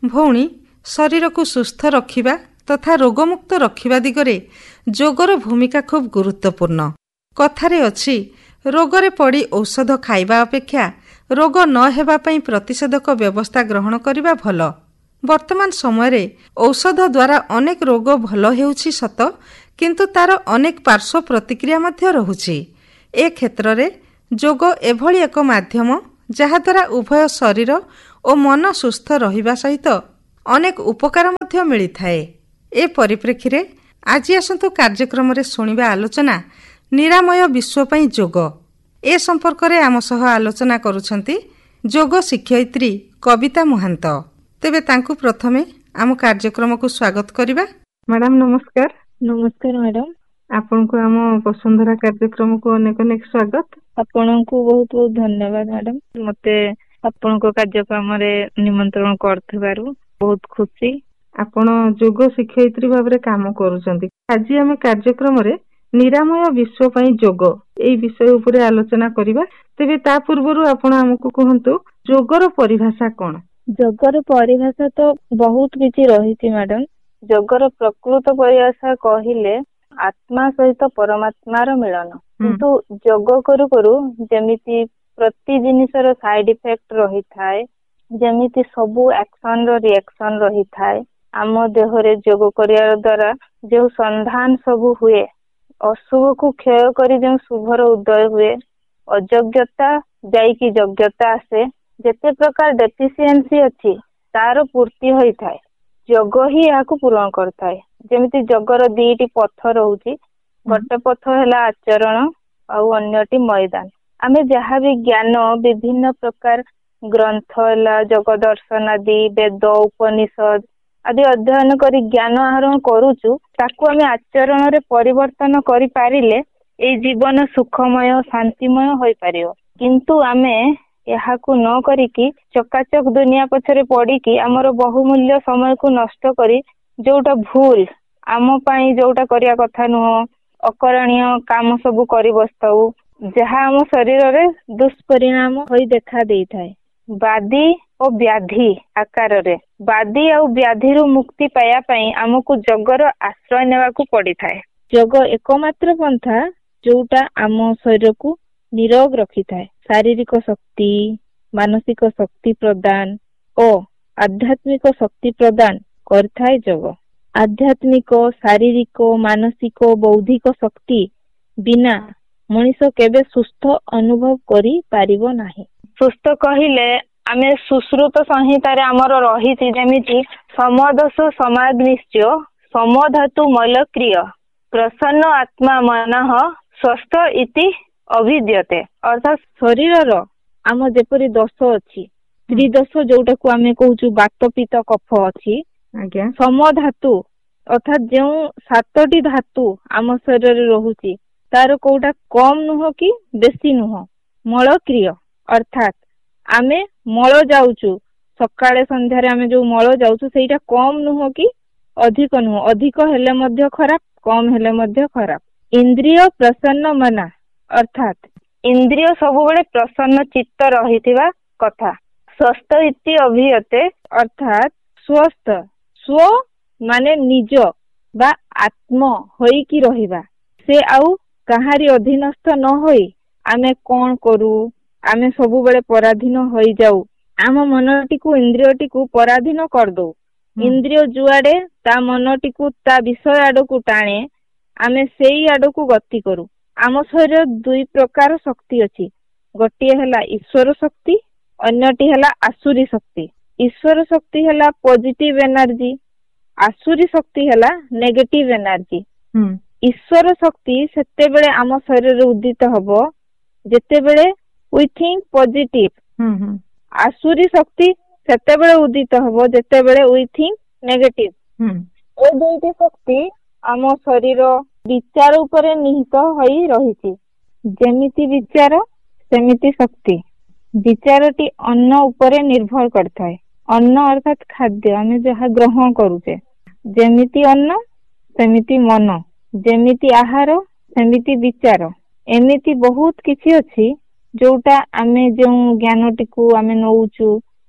ଭଉଣୀ, ଶରୀରକୁ ସୁସ୍ଥ ରଖିବା ତଥା ରୋଗମୁକ୍ତ ରଖିବା ଦିଗରେ ଯୋଗର ଭୂମିକା ଖୁବ୍ ଗୁରୁତ୍ୱପୂର୍ଣ୍ଣ। କଥାରେ ଅଛି, ରୋଗରେ ପଡ଼ି ଔଷଧ ଖାଇବା ଅପେକ୍ଷା ରୋଗ ନ ହେବା ପାଇଁ ପ୍ରତିଷେଧକ ବ୍ୟବସ୍ଥା ଗ୍ରହଣ କରିବା ଭଲ। ବର୍ତ୍ତମାନ ସମୟରେ ଔଷଧ ଦ୍ୱାରା ଅନେକ ରୋଗ ଭଲ ହେଉଛି ସତ, କିନ୍ତୁ ତାର ଅନେକ ପାର୍ଶ୍ୱ ପ୍ରତିକ୍ରିୟା ମଧ୍ୟ ରହୁଛି। ଏ କ୍ଷେତ୍ରରେ ଯୋଗ ଏଭଳି ଏକ ମାଧ୍ୟମ ଯାହାଦ୍ୱାରା ଉଭୟ ଶରୀର ଓ ମନ ସୁସ୍ଥ ରହିବା ସହିତ ଅନେକ ଉପକାର ମଧ୍ୟ ମିଳିଥାଏ। ଏ ପରିପ୍ରେକ୍ଷୀରେ ଆଜି ଆସନ୍ତୁ କାର୍ଯ୍ୟକ୍ରମରେ ଶୁଣିବା ଆଲୋଚନା ନିରାମୟ ବିଶ୍ୱ ପାଇଁ ଯୋଗ। ଏ ସମ୍ପର୍କରେ ଆମ ସହ ଆଲୋଚନା କରୁଛନ୍ତି ଯୋଗ ଶିକ୍ଷୟିତ୍ରୀ କବିତା ମହାନ୍ତ। ତେବେ ତାଙ୍କୁ ପ୍ରଥମେ ଆମ କାର୍ଯ୍ୟକ୍ରମକୁ ସ୍ୱାଗତ କରିବା। ମ୍ୟାଡାମ ନମସ୍କାର। ନମସ୍କାର ମ୍ୟାଡାମ। ଆପଣଙ୍କୁ ଆମ ବସୁନ୍ଧରା କାର୍ଯ୍ୟକ୍ରମକୁ ଅନେକ ଅନେକ ସ୍ୱାଗତ। ଆପଣଙ୍କୁ ବହୁତ ବହୁତ ଧନ୍ୟବାଦ ମ୍ୟାଡାମ, ମତେ ଆପଣଙ୍କ କାର୍ଯ୍ୟକ୍ରମରେ ନିମନ୍ତ୍ରଣ କରିଥିବାରୁ ବହୁତ ଖୁସି। ଆପଣ ଯୋଗ ଶିକ୍ଷୟିତ୍ରୀ ଭାବରେ କାମ କରୁଛନ୍ତି। ଆଜି ଆମେ କାର୍ଯ୍ୟକ୍ରମରେ ନିରାମୟ ବିଶ୍ୱ ପାଇଁ ଯୋଗ ଏଇ ବିଷୟ ଉପରେ ଆଲୋଚନା କରିବା। ତେବେ ତା ପୂର୍ବରୁ ଆପଣ ଆମକୁ କୁହନ୍ତୁ, ଯୋଗର ପରିଭାଷା କଣ? ଯୋଗର ପରିଭାଷା ତ ବହୁତ କିଛି ରହିଛି ମ୍ୟାଡାମ। ଯୋଗର ପ୍ରକୃତ ପରିଭାଷା କହିଲେ ଆତ୍ମା ସହିତ ପରମାତ୍ମାର ମିଳନ। କିନ୍ତୁ ଯୋଗ କରୁ କରୁ ଯେମିତି ପ୍ରତି ଜିନିଷର ସାଇଡ ଇଫେକ୍ଟ ରହିଥାଏ, ଯେମିତି ସବୁ ଆକ୍ସନ ର ରିଆକ୍ସନ ରହିଥାଏ, ଆମ ଦେହରେ ଯୋଗ କରିବା ଦ୍ୱାରା ଯୋଉ ସନ୍ଧାନ ସବୁ ହୁଏ, ଅଶୁଭକୁ କ୍ଷୟ କରି ଯେଉଁ ଶୁଭର ଉଦୟ ହୁଏ, ଅଯୋଗ୍ୟତା ଯାଇକି ଯୋଗ୍ୟତା ଆସେ, ଯେତେ ପ୍ରକାର ଡେଫିସିଏନ୍ସି ଅଛି ତାର ପୂର୍ତ୍ତି ହୋଇଥାଏ। ଯୋଗ ହିଁ ଏହାକୁ ପୂରଣ କରିଥାଏ। ଯେମିତି ଯୋଗର 2ଟି ପଥ ରହୁଛି, ଗୋଟେ ପଥ ହେଲା ଆଚରଣ ଆଉ ଅନ୍ୟଟି ମଇଦାନ। ଆମେ ଯାହାବି ଜ୍ଞାନ ବିଭିନ୍ନ ପ୍ରକାର ଗ୍ରନ୍ଥ ହେଲା, ଯୋଗ ଦର୍ଶନ ଆଦି, ବେଦ, ଉପନିଷଦ ଆଦି ଅଧ୍ୟୟନ କରି ଜ୍ଞାନ ଆହରଣ କରୁଛୁ, ତାକୁ ଆମେ ଆଚରଣରେ ପରିବର୍ତ୍ତନ କରିପାରିଲେ ଏଇ ଜୀବନ ସୁଖମୟ ଶାନ୍ତିମୟ ହୋଇପାରିବ। କିନ୍ତୁ ଆମେ ଏହାକୁ ନ କରିକି ଚକାଚକ ଦୁନିଆ ପଛରେ ପଡିକି ଆମର ବହୁମୂଲ୍ୟ ସମୟକୁ ନଷ୍ଟ କରି ଯୋଉଟା ଭୁଲ, ଆମ ପାଇଁ ଯୋଉଟା କରିବା କଥା ନୁହଁ, ଅକରଣୀୟ କାମ ସବୁ କରି ବସିଥାଉ, ଯାହା ଆମ ଶରୀରରେ ଦୁଷ୍ପରିଣାମ ହୋଇ ଦେଖା ଦେଇଥାଏ। ବାଦୀ ଓ ବ୍ୟାଧି ଆକାରରେ, ବାଦୀ ଆଉ ବ୍ୟାଧିରୁ ମୁକ୍ତି ପାଇବା ପାଇଁ ଆମକୁ ଯୋଗର ଆଶ୍ରୟ ନେବାକୁ ପଡିଥାଏ। ଯୋଗ ଏକମାତ୍ର ପନ୍ଥା ଯୋଉଟା ଆମ ଶରୀରକୁ ନିରୋଗ ରଖିଥାଏ। ଶାରୀରିକ ଶକ୍ତି, ମାନସିକ ଶକ୍ତି ପ୍ରଦାନ ଓ ଆଧ୍ୟାତ୍ମିକ ଶକ୍ତି ପ୍ରଦାନ କରିଥାଏ ଯୋଗ। ଆଧ୍ୟାତ୍ମିକ, ଶାରୀରିକ, ମାନସିକ, ବୌଦ୍ଧିକ ଶକ୍ତି ବିନା ମଣିଷ କେବେ ସୁସ୍ଥ ଅନୁଭବ କରିପାରିବ ନାହିଁ। ସୁସ୍ଥ କହିଲେ ଆମେ ସୁଶ୍ରୁତ ସଂହିତାରେ ଆମର ରହିଛି, ଯେମିତି ସମଦୋଷ ସମାଗ୍ନିଶ୍ଚ ସମଧାତୁ ମୈଲକ୍ରିୟ ପ୍ରସନ୍ନ ଆତ୍ମା ମନଃ ସ୍ୱସ୍ଥ ଇତି ଅଭିଦ୍ୟତେ। ଅର୍ଥାତ୍ ଶରୀରର ଆମ ଯେପରି ଦୋଷ ଅଛି, ତ୍ରିଦୋଷ ଯୋଉଟାକୁ ଆମେ କହୁଛୁ ବାତ ପିତ୍ତ କଫ ଅଛି, ସମଧାତୁ ଅର୍ଥାତ୍ ଯେଉଁ 7ଟି ଧାତୁ ଆମ ଶରୀରରେ ରହୁଛି ତାର କୋଉଟା କମ ନୁହଁ କି ବେଶୀ ନୁହଁ। ମଳକ୍ରିୟ ଅର୍ଥାତ୍ ଆମେ ମଳ ଯାଉଛୁ, ସକାଳେ ସନ୍ଧ୍ୟାରେ ଆମେ ଯୋଉ ମଳ ଯାଉଛୁ ସେଇଟା କମ ନୁହଁ କି ଅଧିକ ନୁହଁ। ଅଧିକ ହେଲେ ମଧ୍ୟ ଖରାପ, କମ ହେଲେ ମଧ୍ୟ ଖରାପ। ଇନ୍ଦ୍ରିୟ ପ୍ରସନ୍ନ ମନା ଅର୍ଥାତ୍ ଇନ୍ଦ୍ରିୟ ସବୁବେଳେ ପ୍ରସନ୍ନ ଚିତ୍ତ ରହିଥିବା କଥା। ସ୍ୱସ୍ଥ ଇତି ଅଭିୟତେ ଅର୍ଥାତ୍ ସ୍ୱସ୍ଥ, ସ୍ୱ ମାନେ ନିଜ ବା ଆତ୍ମ ହୋଇକି ରହିବା। ସେ ଆଉ କାହାରି ଅଧୀନସ୍ଥ ନ ହୋଇ ଆମେ କଣ କରୁ, ଆମେ ସବୁବେଳେ ପରାଧୀନ ହୋଇଯାଉ, ଆମ ମନଟିକୁ ଇନ୍ଦ୍ରିୟଟିକୁ ପରାଧୀନ କରିଦଉ। ଇନ୍ଦ୍ରିୟ ଯୁଆଡେ ତା ମନଟିକୁ ତା ବିଷୟ ଆଡକୁ ଟାଣେ, ଆମେ ସେଇ ଆଡକୁ ଗତି କରୁ। ଆମ ଶରୀର 2 ପ୍ରକାର ଶକ୍ତି ଅଛି, ଗୋଟିଏ ହେଲା ଈଶ୍ୱର ଶକ୍ତି, ଅନ୍ୟଟି ହେଲା ଆସୁରୀ ଶକ୍ତି। ଈଶ୍ୱର ଶକ୍ତି ହେଲା ପଜିଟିଭ ଏନର୍ଜି, ଆସୁରୀ ଶକ୍ତି ହେଲା ନେଗେଟିଭ ଏନର୍ଜି। ଈଶ୍ୱର ଶକ୍ତି ସେତେବେଳେ ଆମ ଶରୀରରେ ଉଦିତ ହବ ଯେତେବେଳେ we think positive। ଆସୁରୀ ଶକ୍ତି ସେତେବେଳେ ଉଦିତ ହବ ଯେତେବେଳେ we think negative। ଏ 2ଟି ଶକ୍ତି ଆମ ଶରୀର ବିଚାର ଉପରେ ନିହିତ ହୋଇ ରହିଛି। ଯେମିତି ବିଚାର ସେମିତି ଶକ୍ତି। ବିଚାରଟି ଅନ୍ନ ଉପରେ ନିର୍ଭର କରିଥାଏ। ଅନ୍ନ ଅର୍ଥାତ୍ ଖାଦ୍ୟ, ଆମେ ଯାହା ଗ୍ରହଣ କରୁଛେ। ଯେମିତି ଅନ୍ନ ସେମିତି ମନ, ଯେମିତି ଆହାର ସେମିତି ବିଚାର। ଏମିତି ବହୁତ କିଛି ଅଛି ଯୋଉଟା ଆମେ ଯେଉଁ ଜ୍ଞାନଟିକୁ ଆମେ ନଉଛୁ,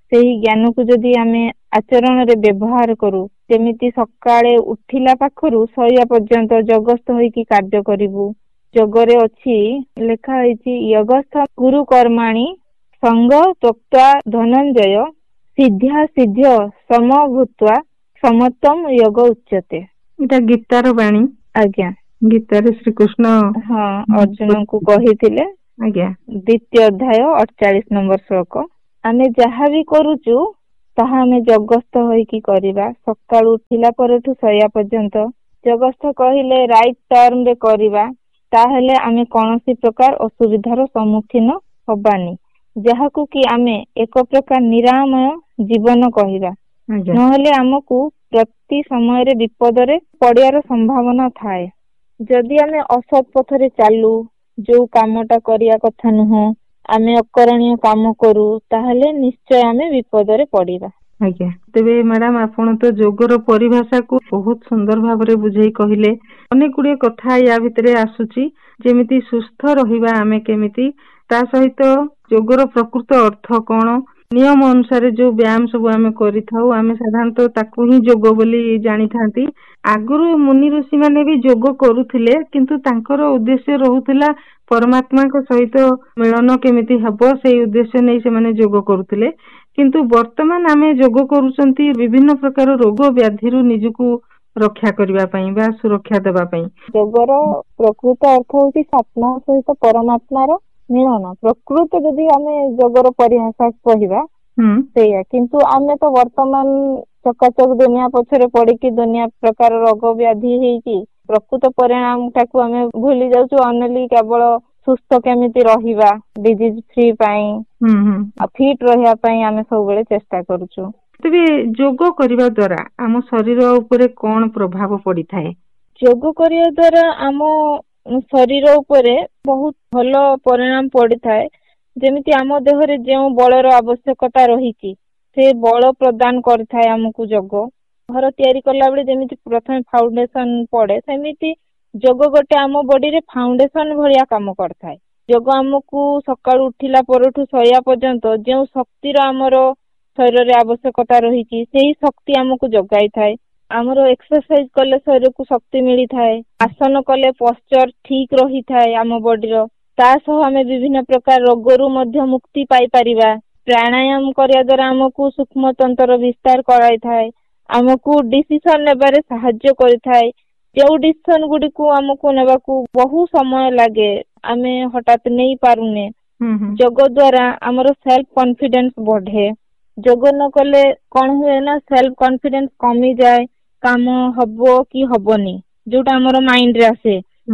ସେହି ଜ୍ଞାନକୁ ଯଦି ଆମେ ଆଚରଣରେ ବ୍ୟବହାର କରୁ, ଯେମିତି ସକାଳେ ଉଠିଲା ପାଖରୁ ଶୋଇବା ପର୍ଯ୍ୟନ୍ତ ଯୋଗସ୍ଥ ହୋଇକି କାର୍ଯ୍ୟ କରିବୁ। ଯୋଗରେ ଅଛି, ଲେଖା ହେଇଛି, ୟଗସ୍ଥ ଗୁରୁ କର୍ମାଣୀ ସଙ୍ଗ ତ୍ୟକ୍ତ୍ୱା ଧନଞ୍ଜୟ ସିଦ୍ଧ୍ୟା ସିଦ୍ଧ୍ୟ ସମଭୂତ୍ୱା ସମତ୍ୱମ୍ ଯୋଗ ଉଚ୍ୟତେ। ଏଟା ଗୀତାର ବାଣୀ। ଆଜ୍ଞା, ଗୀତାରେ ଶ୍ରୀକୃଷ୍ଣ ଅର୍ଜୁନଙ୍କୁ କହିଥିଲେ। ଆଜ୍ଞା, 2ୟ ଅଧ୍ୟାୟ 48 ନମ୍ବର ଶ୍ଲୋକ। ଆମେ ଯାହା ବି କରୁଛୁ ତାହା ଆମେ ଯୋଗସ୍ଥ ହୋଇକି କରିବା। ସକାଳୁ ଉଠିଲା ପରଠୁ ଶୋଇବା ପର୍ଯ୍ୟନ୍ତ ଯୋଗସ୍ଥ କହିଲେ ରାଇଟ୍ ଟର୍ମ ରେ କରିବା, ତାହେଲେ ଆମେ କୌଣସି ପ୍ରକାର ଅସୁବିଧାର ସମ୍ମୁଖୀନ ହବାନି, ଯାହାକୁ କି ଆମେ ଏକ ପ୍ରକାର ନିରାମୟ ଜୀବନ କହିବା। ନହେଲେ ଆମକୁ ପ୍ରତି ସମୟରେ ବିପଦରେ ପଡିବାର ସମ୍ଭାବନା ଥାଏ। ଯଦି ଆମେ ଅସତ୍ ପଥରେ ଚାଲୁ, ଯୋଉ କାମଟା କରିବା କଥା ନୁହଁ, ଆମେ ଅକରଣୀୟ କାମ କରୁ, ତାହେଲେ ନିଶ୍ଚୟ ଆମେ ବିପଦରେ ପଡିବା। ଆଜ୍ଞା, ତେବେ ମ୍ୟାଡାମ ଆପଣ ତ ଯୋଗର ପରିଭାଷାକୁ ବହୁତ ସୁନ୍ଦର ଭାବରେ ବୁଝେଇ କହିଲେ। ଅନେକ ଗୁଡିଏ କଥା ୟା ଭିତରେ ଆସୁଛି, ଯେମିତି ସୁସ୍ଥ ରହିବା ଆମେ କେମିତି, ତା ସହିତ ଯୋଗର ପ୍ରକୃତ ଅର୍ଥ କଣ, ନିୟମ ଅନୁସାରେ ଯୋଉ ବ୍ୟାୟାମ ସବୁ ଆମେ କରିଥାଉ, ଆମେ ସାଧାରଣତଃ ତାକୁ ହିଁ ଯୋଗ ବୋଲି ଜାଣିଥାନ୍ତି। ଆଗରୁ ମୁନି ଋଷି ମାନେ ବି ଯୋଗ କରୁଥିଲେ, କିନ୍ତୁ ତାଙ୍କର ଉଦ୍ଦେଶ୍ୟ ରହୁଥିଲା ପରମାତ୍ମାଙ୍କ ସହିତ ମିଳନ କେମିତି ହବ, ସେଇ ଉଦ୍ଦେଶ୍ୟ ନେଇ ସେମାନେ ଯୋଗ କରୁଥିଲେ। କିନ୍ତୁ ବର୍ତ୍ତମାନ ଆମେ ଯୋଗ କରୁଛନ୍ତି ବିଭିନ୍ନ ପ୍ରକାର ରୋଗ ବ୍ୟାଧିରୁ ନିଜକୁ ରକ୍ଷା କରିବା ପାଇଁ ବା ସୁରକ୍ଷା ଦେବା ପାଇଁ। ଯୋଗର ପ୍ରକୃତ ଅର୍ଥ ହଉଛି ଆତ୍ମା ସହିତ ପରମାତ୍ମାର ମିଳନ। ପ୍ରକୃତ ଯଦି ଆମେ ଯୋଗର ପରିଭାଷା କହିବା ସେଇଆ, କିନ୍ତୁ ଆମେ ତ ବର୍ତ୍ତମାନ ଚକାଚକ ଦୁନିଆ ପଛରେ ପଡିକି ଦୁନିଆ ପ୍ରକାର ରୋଗ ବ୍ୟାଧି ହେଇକି ପ୍ରକୃତ ପରିଣାମ ଟାକୁ ଆମେ ଭୁଲି ଯାଉଛୁ। ଅନଲି କେବଳ ସୁସ୍ଥ କେମିତି ରହିବା, ଡିଜିଜ ଫ୍ରି ପାଇଁ, ଆଉ ଫିଟ୍ ରହିବା ପାଇଁ ଆମେ ସବୁବେଳେ ଚେଷ୍ଟା କରୁଛୁ। ତେବେ ଯୋଗ କରିବା ଦ୍ଵାରା ଆମ ଶରୀର ଉପରେ କଣ ପ୍ରଭାବ ପଡିଥାଏ? ଯୋଗ କରିବା ଦ୍ଵାରା ଆମ ଶରୀର ଉପରେ ବହୁତ ଭଲ ପରିଣାମ ପଡିଥାଏ। ଯେମିତି ଆମ ଦେହରେ ଯେଉଁ ବଳର ଆବଶ୍ୟକତା ରହିଛି, ସେ ବଳ ପ୍ରଦାନ କରିଥାଏ ଆମକୁ ଯୋଗ। ଘର ତିଆରି କଲା ବେଳେ ଯେମିତି ପ୍ରଥମେ ଫାଉଣ୍ଡେସନ ପଡେ, ସେମିତି ଯୋଗ ଗୋଟେ ଆମ ବଡିରେ ଫାଉଣ୍ଡେସନ ଭଳିଆ କାମ କରିଥାଏ। ଯୋଗ ଆମକୁ ସକାଳୁ ଉଠିଲା ପରଠୁ ଶୋଇବା ପର୍ଯ୍ୟନ୍ତ ଯେଉଁ ଶକ୍ତିର ଆମର ଶରୀରରେ ଆବଶ୍ୟକତା ରହିଛି, ସେଇ ଶକ୍ତି ଆମକୁ ଯୋଗାଇଥାଏ। ଆମର ଏକ୍ସରସାଇଜ କଲେ ଶରୀରକୁ ଶକ୍ତି ମିଳିଥାଏ। ଆସନ କଲେ ପଶ୍ଚର ଠିକ ରହିଥାଏ ଆମ ବଡିର। ତା ସହ ଆମେ ବିଭିନ୍ନ ପ୍ରକାର ରୋଗରୁ ମଧ୍ୟ ମୁକ୍ତି ପାଇପାରିବା। ପ୍ରାଣାୟାମ କରିବା ଦ୍ୱାରା ଆମକୁ ସୂକ୍ଷ୍ମ ତନ୍ତ୍ରର ବିସ୍ତାର କରାଇଥାଏ, ଆମକୁ ଡିସିସନ ନେବାରେ ସାହାଯ୍ୟ କରିଥାଏ। ଯେଉଁ ଡିସିସନ ଗୁଡିକୁ ଆମକୁ ନେବାକୁ ବହୁ ସମୟ ଲାଗେ, ଆମେ ହଠାତ୍ ନେଇ ପାରୁନେ, ଯୋଗ ଦ୍ୱାରା ଆମର ସେଲ୍ଫ କନଫିଡେନ୍ସ ବଢେ। ଯୋଗ ନ କଲେ କଣ ହୁଏ ନା, ସେଲ୍ଫ କନଫିଡେନ୍ସ କମିଯାଏ। କାମ ହବ କି ହବନି ଯୋଉଟା ଆମର ମାଇଣ୍ଡ ରେ ଆସେ,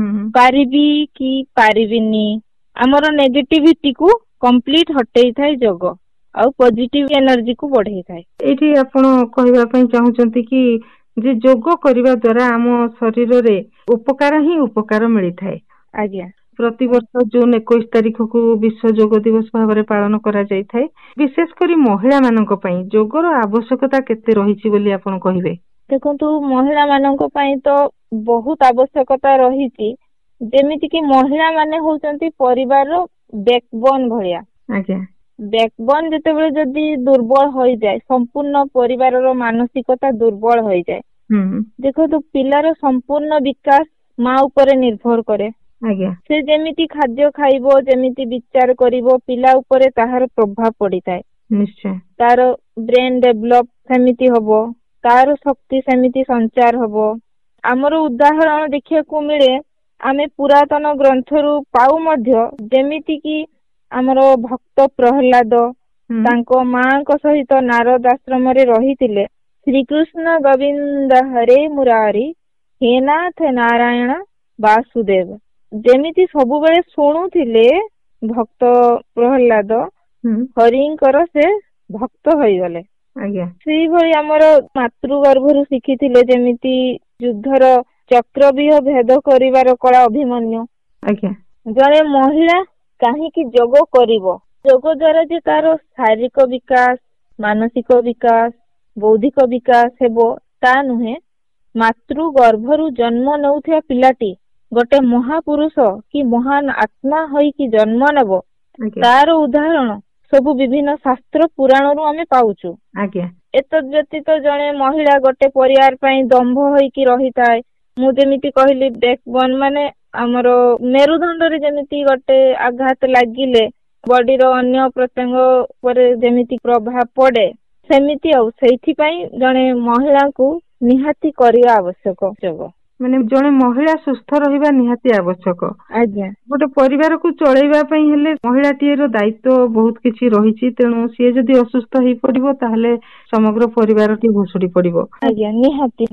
ପାରିବି କି ପାରିବିନି, ଆମର ନେଗେଟିଭିଟି କୁ କମ୍ପ୍ଲିଟ ହଟେଇଥାଏ ଯୋଗ, ଆଉ ପଜିଟିଭ ଏନର୍ଜି କୁ ବଢେଇଥାଏ। ଏଇଠି ଆପଣ କହିବା ପାଇଁ ଚାହୁଁଛନ୍ତି କି ଯେ ଯୋଗ କରିବା ଦ୍ୱାରା ଆମ ଶରୀରରେ ଉପକାର ହିଁ ଉପକାର ମିଳିଥାଏ। ଆଜ୍ଞା, ପ୍ରତିବର୍ଷ ଜୁନ 21 ତାରିଖକୁ ବିଶ୍ୱ ଯୋଗ ଦିବସ ଭାବରେ ପାଳନ କରାଯାଇଥାଏ। ବିଶେଷ କରି ମହିଳା ମାନଙ୍କ ପାଇଁ ଯୋଗର ଆବଶ୍ୟକତା କେତେ ରହିଛି ବୋଲି ଆପଣ କହିବେ? ଦେଖନ୍ତୁ, ମହିଳା ମାନଙ୍କ ପାଇଁ ତ ବହୁତ ଆବଶ୍ୟକତା ରହିଛି। ଯେମିତି କି ମହିଳା ମାନେ ହଉଛନ୍ତି ପରିବାରର ବ୍ୟାକବୋନ ଭଳିଆ। ଆଜ୍ଞା, ବ୍ୟାକବୋନ ଯେତେବେଳେ ଯଦି ଦୁର୍ବଳ ହୋଇଯାଏ, ସମ୍ପୂର୍ଣ୍ଣ ପରିବାରର ମାନସିକତା ଦୁର୍ବଳ ହୋଇଯାଏ। ଦେଖନ୍ତୁ, ପିଲାର ସମ୍ପୂର୍ଣ୍ଣ ବିକାଶ ମା ଉପରେ ନିର୍ଭର କରେ। ସେ ଯେମିତି ଖାଦ୍ୟ ଖାଇବ, ଯେମିତି ବିଚାର କରିବ, ପିଲା ଉପରେ ତାହାର ପ୍ରଭାବ ପଡିଥାଏ। ନିଶ୍ଚୟ ତାର ବ୍ରେନ ଡେଭଲପ ସେମିତି ହବ, ତାର ଶକ୍ତି ସେମିତି ସଞ୍ଚାର ହବ। ଆମର ଉଦାହରଣ ଦେଖିବାକୁ ମିଳେ, ଆମେ ପୁରାତନ ଗ୍ରନ୍ଥରୁ ପାଉ ମଧ୍ୟ। ଯେମିତି କି ଆମର ଭକ୍ତ ପ୍ରହ୍ଲାଦ ତାଙ୍କ ମାଙ୍କ ସହିତ ନାରଦ ଆଶ୍ରମରେ ରହିଥିଲେ। ଶ୍ରୀକୃଷ୍ଣ ଗୋବିନ୍ଦ ହରେ ମୁରାରୀ ହେ ନାଥ ନାରାୟଣ ବାସୁଦେବ, ଯେମିତି ସବୁବେଳେ ଶୁଣୁଥିଲେ ଭକ୍ତ ପ୍ରହ୍ଲାଦ, ହରିଙ୍କର ସେ ଭକ୍ତ ହୋଇଗଲେ। ସେଇଭଳି ଆମର ମାତୃଗର୍ଭରୁ ଶିଖିଥିଲେ, ଯେମିତି ଯୁଦ୍ଧର ଚକ୍ରବ୍ୟୁହ ଭେଦ କରିବାର କଳା ଅଭିମନ୍ୟୁ। ଜଣେ ମହିଳା କାହିଁକି ଯୋଗ କରିବ? ଯୋଗ ଦ୍ୱାରା ଯେ ତାର ଶାରୀରିକ ବିକାଶ, ମାନସିକ ବିକାଶ, ବୌଦ୍ଧିକ ବିକାଶ ହେବ ତା ନୁହେଁ। ମାତୃ ଗର୍ଭରୁ ଜନ୍ମ ନେଉଥିବା ପିଲାଟି ଗୋଟେ ମହାପୁରୁଷ କି ମହାନ ଆତ୍ମା ହୋଇକି ଜନ୍ମ ନେବ, ତାର ଉଦାହରଣ ସବୁ ବିଭିନ୍ନ ଶାସ୍ତ୍ର ପୁରାଣରୁ ଆମେ ପାଉଛୁ। ଆଜ୍ଞା। ଏତଦ୍ ବ୍ୟତୀତ ଜଣେ ମହିଳା ଗୋଟେ ପରିବାର ପାଇଁ ଦମ୍ଭ ହେଇକି ରହିଥାଏ। ମୁଁ ଯେମିତି କହିଲି ବ୍ୟାକବୋନ ମାନେ ଆମର ମେରୁଦଣ୍ଡରେ ଯେମିତି ଗୋଟେ ଆଘାତ ଲାଗିଲେ ବଡିର ଅନ୍ୟ ପ୍ରତ୍ୟଙ୍ଗ ଉପରେ ଯେମିତି ପ୍ରଭାବ ପଡେ ସେମିତି ଆଉ ସେଇଥିପାଇଁ ଜଣେ ମହିଳାଙ୍କୁ ନିହାତି କରିବା ଆବଶ୍ୟକ ଯୋଗ। ମାନେ ଜଣେ ମହିଳା ସୁସ୍ଥ ରହିବା ନିହାତି ଆବଶ୍ୟକ। ଆଜ୍ଞା। ଗୋଟେ ପରିବାରକୁ ଚଳେଇବା ପାଇଁ ହେଲେ ମହିଳାଟିଏର ଦାୟିତ୍ୱ ବହୁତ କିଛି ରହିଛି। ତେଣୁ ସିଏ ଯଦି ଅସୁସ୍ଥ ହେଇ ପଡିବ ତାହେଲେ ସମଗ୍ର ପରିବାରଟି ଭୁଷୁଡି ପଡିବ। ଆଜ୍ଞା ନିହାତି।